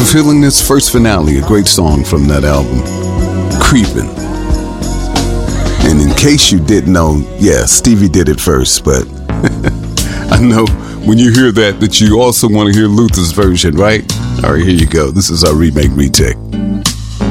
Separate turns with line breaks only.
Fulfilling This First Finale, a great song from that album, Creepin'. And in case you didn't know, yeah, Stevie did it first, but I know when you hear that you also want to hear Luther's version, right? All right, here you go. This is our remake retake.